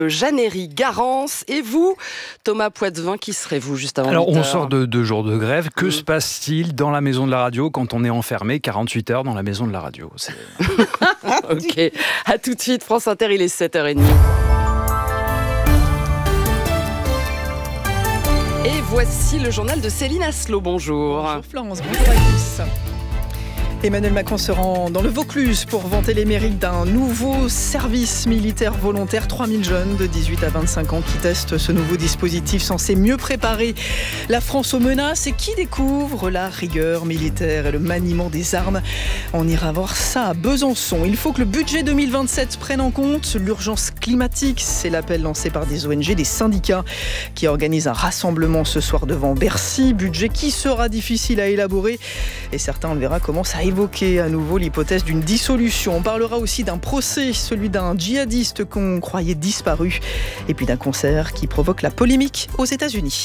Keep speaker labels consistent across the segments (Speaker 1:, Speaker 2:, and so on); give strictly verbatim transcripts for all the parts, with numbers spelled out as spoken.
Speaker 1: Jeannery, Garance. Et vous, Thomas Poitvin, qui serez-vous juste avant
Speaker 2: Alors,
Speaker 1: huit heures?
Speaker 2: on sort de deux jours de grève. Que
Speaker 1: mmh.
Speaker 2: se passe-t-il dans la maison de la radio quand on est enfermé quarante-huit heures dans la maison de la radio? C'est...
Speaker 1: Ok, à tout de suite, France Inter, il est sept heures trente. Et voici le journal de Céline Asselot. Bonjour.
Speaker 3: Bonjour Florence, bonjour à tous. Emmanuel Macron se rend dans le Vaucluse pour vanter les mérites d'un nouveau service militaire volontaire. trois mille jeunes de dix-huit à vingt-cinq ans qui testent ce nouveau dispositif censé mieux préparer la France aux menaces et qui découvre la rigueur militaire et le maniement des armes. On ira voir ça à Besançon. Il faut que le budget deux mille vingt-sept prenne en compte l'urgence climatique. C'est l'appel lancé par des O N G, des syndicats qui organisent un rassemblement ce soir devant Bercy. Budget qui sera difficile à élaborer et certains, on le verra, commencent à évoquer à nouveau l'hypothèse d'une dissolution. On parlera aussi d'un procès, celui d'un djihadiste qu'on croyait disparu, et puis d'un concert qui provoque la polémique aux États-Unis.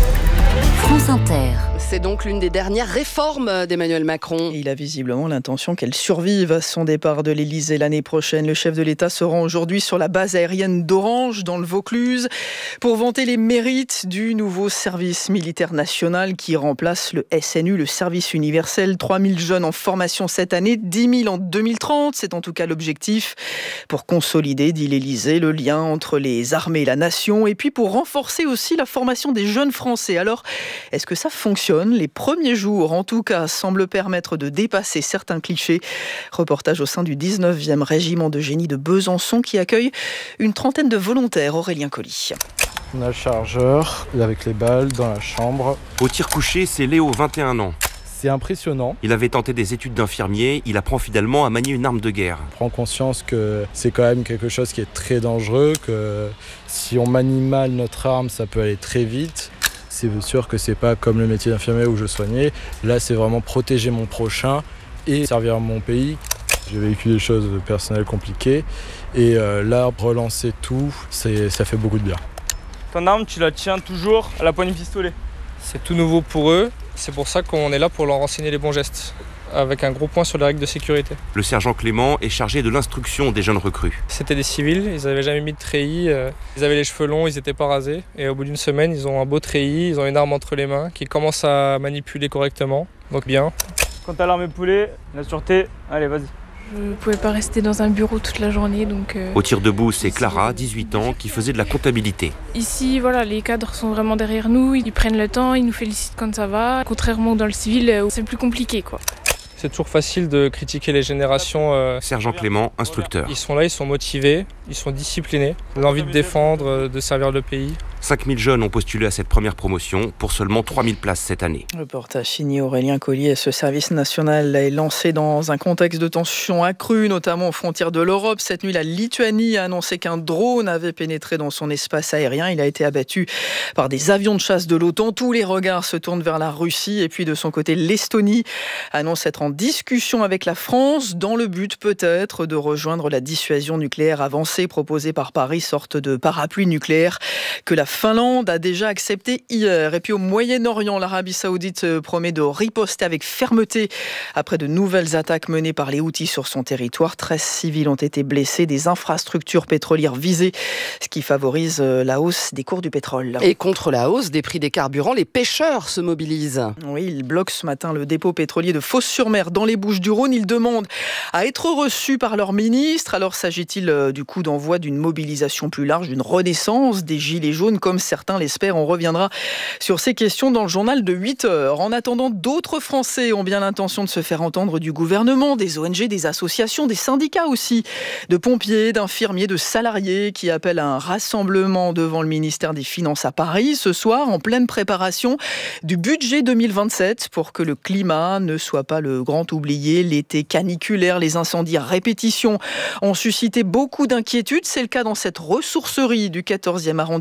Speaker 4: France Inter.
Speaker 1: C'est donc l'une des dernières réformes d'Emmanuel Macron.
Speaker 3: Et il a visiblement l'intention qu'elle survive à son départ de l'Élysée l'année prochaine. Le chef de l'État se rend aujourd'hui sur la base aérienne d'Orange, dans le Vaucluse, pour vanter les mérites du nouveau service militaire national qui remplace le S N U, le service universel. trois mille jeunes en formation cette année, dix mille en deux mille trente. C'est en tout cas l'objectif pour consolider, dit l'Élysée, le lien entre les armées et la nation, et puis pour renforcer aussi la formation des jeunes Français. Alors, est-ce que ça fonctionne? Les premiers jours, en tout cas, semblent permettre de dépasser certains clichés. Reportage au sein du dix-neuvième régiment de génie de Besançon qui accueille une trentaine de volontaires. Aurélien Colli.
Speaker 5: On a le chargeur avec les balles dans la chambre.
Speaker 6: Au tir couché, c'est Léo, vingt et un ans.
Speaker 5: C'est impressionnant.
Speaker 6: Il avait tenté des études d'infirmier, il apprend finalement à manier une arme de guerre.
Speaker 5: On prend conscience que c'est quand même quelque chose qui est très dangereux, que si on manie mal notre arme, ça peut aller très vite. C'est sûr que c'est pas comme le métier d'infirmier où je soignais. Là, c'est vraiment protéger mon prochain et servir mon pays. J'ai vécu des choses personnelles compliquées et euh, là, relancer tout, c'est, ça fait beaucoup de bien.
Speaker 7: Ton arme, tu la tiens toujours à la poignée de pistolet. C'est tout nouveau pour eux. C'est pour ça qu'on est là pour leur enseigner les bons gestes, avec un gros point sur les règles de sécurité.
Speaker 6: Le sergent Clément est chargé de l'instruction des jeunes recrues.
Speaker 7: C'était des civils, ils n'avaient jamais mis de treillis, ils avaient les cheveux longs, ils n'étaient pas rasés. Et au bout d'une semaine, ils ont un beau treillis, ils ont une arme entre les mains, qu'ils commencent à manipuler correctement, donc bien. Quand t'as l'arme épaulée, la sûreté, allez vas-y.
Speaker 8: Je ne pouvais pas rester dans un bureau toute la journée. Donc, euh,
Speaker 6: Au tir debout, c'est Clara, dix-huit ans, qui faisait de la comptabilité.
Speaker 8: Ici, voilà, les cadres sont vraiment derrière nous, ils prennent le temps, ils nous félicitent quand ça va. Contrairement dans le civil, c'est plus compliqué, quoi.
Speaker 7: C'est toujours facile de critiquer les générations. Euh,
Speaker 6: Sergent Clément, instructeur.
Speaker 7: Ils sont là, ils sont motivés, ils sont disciplinés, l'envie de défendre, de servir le pays.
Speaker 6: cinq mille jeunes ont postulé à cette première promotion pour seulement trois mille places cette année.
Speaker 3: Reportage signé Aurélien Colli. Ce service national est lancé dans un contexte de tensions accrues, notamment aux frontières de l'Europe. Cette nuit, la Lituanie a annoncé qu'un drone avait pénétré dans son espace aérien. Il a été abattu par des avions de chasse de l'OTAN. Tous les regards se tournent vers la Russie. Et puis de son côté, l'Estonie annonce être en discussion avec la France dans le but peut-être de rejoindre la dissuasion nucléaire avancée proposée par Paris, sorte de parapluie nucléaire que la Finlande a déjà accepté hier. Et puis au Moyen-Orient, l'Arabie Saoudite promet de riposter avec fermeté après de nouvelles attaques menées par les Houthis sur son territoire. treize civils ont été blessés, des infrastructures pétrolières visées, ce qui favorise la hausse des cours du pétrole.
Speaker 1: Et contre la hausse des prix des carburants, les pêcheurs se mobilisent.
Speaker 3: Oui, ils bloquent ce matin le dépôt pétrolier de Fos-sur-Mer dans les Bouches-du-Rhône. Ils demandent à être reçus par leur ministre. Alors s'agit-il du coup d'envoi d'une mobilisation plus large, d'une renaissance des gilets jaunes comme certains l'espèrent? On reviendra sur ces questions dans le journal de huit heures. En attendant, d'autres Français ont bien l'intention de se faire entendre du gouvernement, des O N G, des associations, des syndicats aussi, de pompiers, d'infirmiers, de salariés qui appellent à un rassemblement devant le ministère des Finances à Paris ce soir en pleine préparation du budget deux mille vingt-sept pour que le climat ne soit pas le grand oublié. L'été caniculaire, les incendies à répétition ont suscité beaucoup d'inquiétudes. C'est le cas dans cette ressourcerie du quatorzième arrondissement de Paris.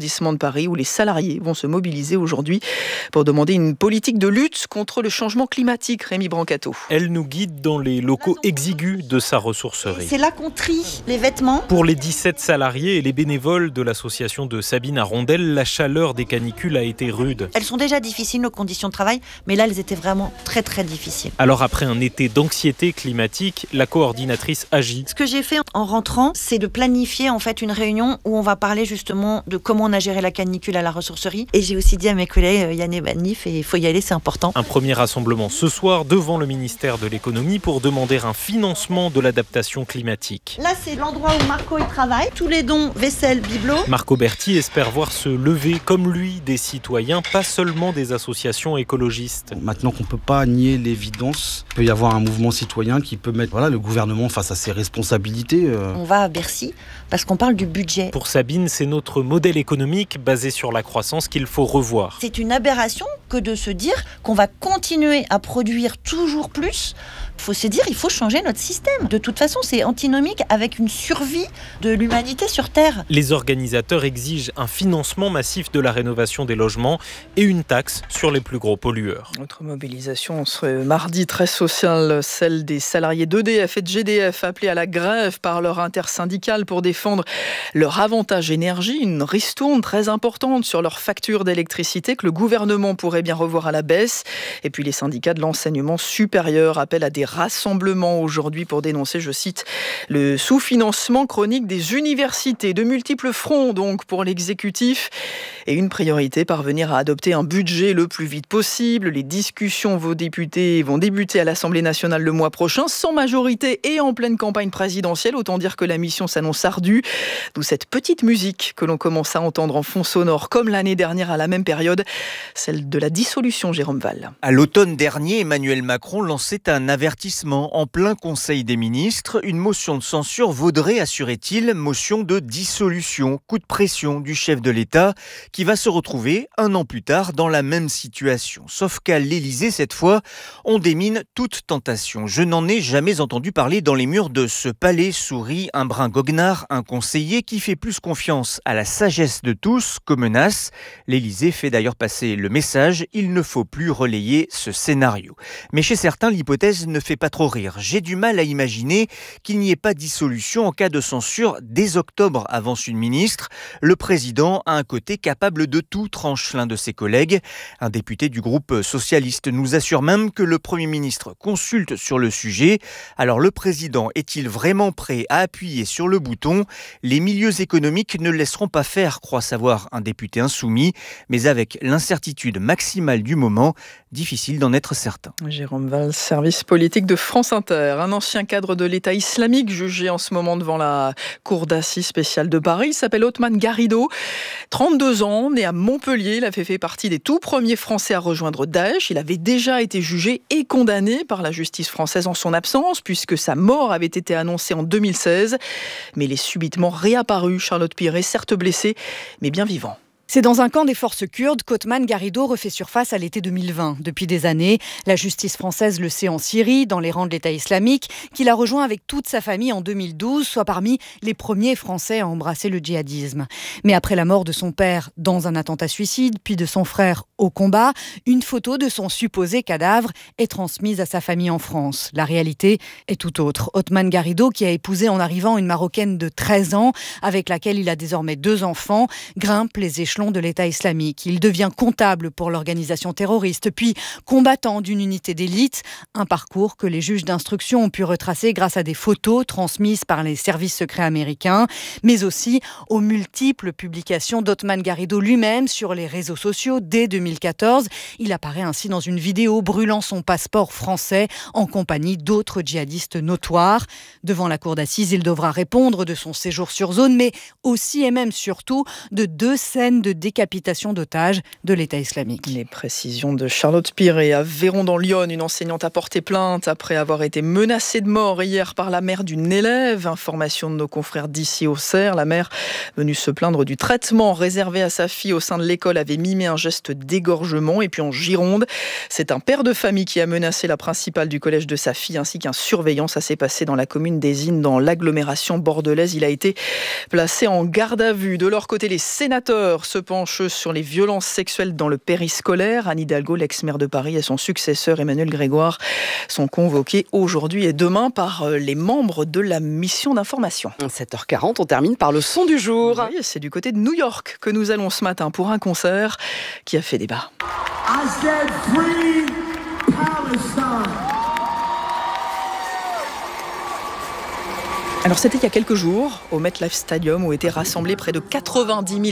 Speaker 3: Paris où les salariés vont se mobiliser aujourd'hui pour demander une politique de lutte contre le changement climatique. Rémi Brancato.
Speaker 9: Elle nous guide dans les locaux exigus de sa ressourcerie.
Speaker 10: C'est là qu'on trie les vêtements.
Speaker 9: Pour les dix-sept salariés et les bénévoles de l'association de Sabine à Rondelles, la chaleur des canicules a été rude.
Speaker 10: Elles sont déjà difficiles, nos conditions de travail, mais là, elles étaient vraiment très très difficiles.
Speaker 9: Alors après un été d'anxiété climatique, la coordinatrice agit.
Speaker 10: Ce que j'ai fait en rentrant, c'est de planifier en fait une réunion où on va parler justement de comment on a géré la canicule à la ressourcerie. Et j'ai aussi dit à mes collègues, Yann et Banif, il faut y aller, c'est important.
Speaker 9: Un premier rassemblement ce soir devant le ministère de l'économie pour demander un financement de l'adaptation climatique.
Speaker 10: Là, c'est l'endroit où Marco il travaille. Tous les dons, vaisselle, bibelot.
Speaker 9: Marco Berti espère voir se lever comme lui des citoyens, pas seulement des associations écologistes.
Speaker 11: Maintenant qu'on ne peut pas nier l'évidence, il peut y avoir un mouvement citoyen qui peut mettre voilà, le gouvernement face à ses responsabilités. Euh...
Speaker 10: On va à Bercy parce qu'on parle du budget.
Speaker 9: Pour Sabine, c'est notre modèle économique basé sur la croissance qu'il faut revoir.
Speaker 10: C'est une aberration que de se dire qu'on va continuer à produire toujours plus. Il faut se dire, il faut changer notre système. De toute façon, c'est antinomique avec une survie de l'humanité sur Terre.
Speaker 9: Les organisateurs exigent un financement massif de la rénovation des logements et une taxe sur les plus gros pollueurs.
Speaker 3: Notre mobilisation serait mardi très sociale, celle des salariés d'E D F et de G D F appelés à la grève par leur intersyndicale pour défendre leur avantage énergie, une ristourne très importante sur leur facture d'électricité que le gouvernement pourrait bien revoir à la baisse. Et puis les syndicats de l'enseignement supérieur appellent à des rassemblements aujourd'hui pour dénoncer, je cite, le sous-financement chronique des universités. De multiples fronts donc pour l'exécutif et une priorité, parvenir à adopter un budget le plus vite possible. Les discussions vos députés vont débuter à l'Assemblée nationale le mois prochain, sans majorité et en pleine campagne présidentielle. Autant dire que la mission s'annonce ardue. D'où cette petite musique que l'on commence à entendre en fond sonore, comme l'année dernière à la même période, celle de la dissolution, Jérôme Val.
Speaker 12: À l'automne dernier, Emmanuel Macron lançait un avertissement en plein Conseil des ministres. Une motion de censure vaudrait, assurait-il, motion de dissolution. Coup de pression du chef de l'État qui va se retrouver un an plus tard dans la même situation. Sauf qu'à l'Élysée, cette fois, on démine toute tentation. Je n'en ai jamais entendu parler dans les murs de ce palais, sourit un brin goguenard, un conseiller qui fait plus confiance à la sagesse de tous qu'aux menaces. L'Élysée fait d'ailleurs passer le message, il ne faut plus relayer ce scénario. Mais chez certains, l'hypothèse ne fait pas trop rire. J'ai du mal à imaginer qu'il n'y ait pas dissolution en cas de censure dès octobre, avance une ministre. Le président a un côté capable de tout, tranche l'un de ses collègues. Un député du groupe socialiste nous assure même que le Premier ministre consulte sur le sujet. Alors le président est-il vraiment prêt à appuyer sur le bouton ? Les milieux économiques ne laisseront pas faire, croit savoir un député insoumis, mais avec l'incertitude maximale du moment, difficile d'en être certain.
Speaker 3: Jérôme Val, service politique de France Inter. Un ancien cadre de l'État islamique jugé en ce moment devant la cour d'assises spéciale de Paris. Il s'appelle Othman Garrido, trente-deux ans, né à Montpellier. Il avait fait partie des tout premiers Français à rejoindre Daesh. Il avait déjà été jugé et condamné par la justice française en son absence, puisque sa mort avait été annoncée en deux mille seize. Mais il est subitement réapparu, Charlotte Piré, certes blessé, mais bien vivant.
Speaker 13: C'est dans un camp des forces kurdes qu'Othman Garrido refait surface à l'été deux mille vingt. Depuis des années, la justice française le sait en Syrie, dans les rangs de l'État islamique, qu'il a rejoint avec toute sa famille en deux mille douze, soit parmi les premiers Français à embrasser le djihadisme. Mais après la mort de son père dans un attentat suicide, puis de son frère au combat, une photo de son supposé cadavre est transmise à sa famille en France. La réalité est tout autre. Othman Garrido, qui a épousé en arrivant une Marocaine de treize ans, avec laquelle il a désormais deux enfants, grimpe les échelons de l'État islamique. Il devient comptable pour l'organisation terroriste, puis combattant d'une unité d'élite, un parcours que les juges d'instruction ont pu retracer grâce à des photos transmises par les services secrets américains, mais aussi aux multiples publications d'Othman Garrido lui-même sur les réseaux sociaux dès deux mille quatorze. Il apparaît ainsi dans une vidéo brûlant son passeport français en compagnie d'autres djihadistes notoires. Devant la cour d'assises, il devra répondre de son séjour sur zone, mais aussi et même surtout de deux scènes de décapitation d'otages de l'État islamique.
Speaker 3: Les précisions de Charlotte Piré. À Véron dans l'Yonne, une enseignante a porté plainte après avoir été menacée de mort hier par la mère d'une élève. Information de nos confrères d'ici au Cerf. La mère, venue se plaindre du traitement réservé à sa fille au sein de l'école, avait mimé un geste d'égorgement. Et puis en Gironde, c'est un père de famille qui a menacé la principale du collège de sa fille ainsi qu'un surveillant. Ça s'est passé dans la commune d'Ezines, dans l'agglomération bordelaise. Il a été placé en garde à vue. De leur côté, les sénateurs se penche sur les violences sexuelles dans le périscolaire. Anne Hidalgo, l'ex-maire de Paris, et son successeur Emmanuel Grégoire sont convoqués aujourd'hui et demain par les membres de la mission d'information.
Speaker 1: sept heures quarante, on termine par le son du jour.
Speaker 3: Oui, c'est du côté de New York que nous allons ce matin pour un concert qui a fait débat. I said free Palestine. Alors c'était il y a quelques jours au MetLife Stadium où étaient rassemblés près de quatre-vingt-dix mille